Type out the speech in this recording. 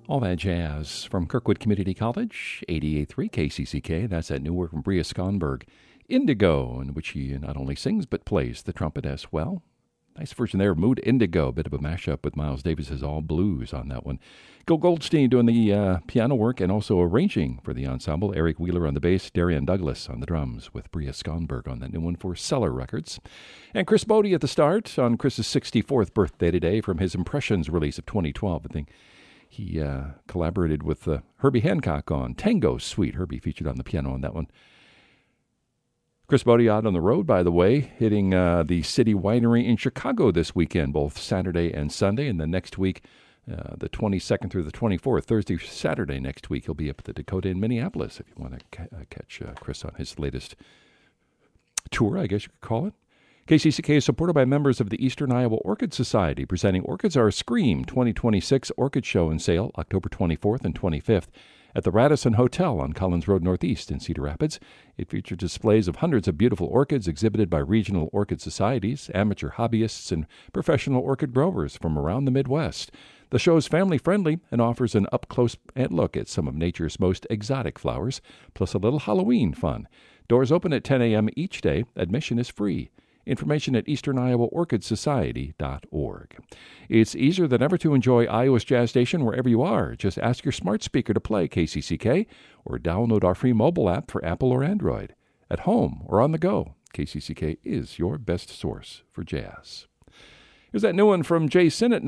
All that jazz from Kirkwood Community College, 88.3 KCCK. That's that new work from Bria Skonberg, Indigo, in which he not only sings but plays the trumpet as well. Nice version there of Mood Indigo, a bit of a mashup with Miles Davis's All Blues on that one. Gil Goldstein doing the piano work and also arranging for the ensemble. Eric Wheeler on the bass, Darian Douglas on the drums with Bria Skonberg on that new one for Cellar Records. And Chris Bodie at the start on Chris's 64th birthday today from his Impressions release of 2012. I think he collaborated with Herbie Hancock on Tango Suite. Herbie featured on the piano on that one. Chris Bodie out on the road, by the way, hitting the City Winery in Chicago this weekend, both Saturday and Sunday. And then next week, the 22nd through the 24th, Thursday, Saturday next week, he'll be up at the Dakota in Minneapolis, if you want to catch Chris on his latest tour, I guess you could call it. KCCK is supported by members of the Eastern Iowa Orchid Society, presenting Orchids Are Scream 2026 Orchid Show and Sale, October 24th and 25th. At the Radisson Hotel on Collins Road Northeast in Cedar Rapids. It features displays of hundreds of beautiful orchids exhibited by regional orchid societies, amateur hobbyists, and professional orchid growers from around the Midwest. The show is family-friendly and offers an up-close look at some of nature's most exotic flowers, plus a little Halloween fun. Doors open at 10 a.m. each day. Admission is free. Information at easterniowaaorchidsociety.org. It's easier than ever to enjoy Iowa's Jazz Station wherever you are. Just ask your smart speaker to play KCCK or download our free mobile app for Apple or Android. At home or on the go, KCCK is your best source for jazz. Here's that new one from Jay Sinnott.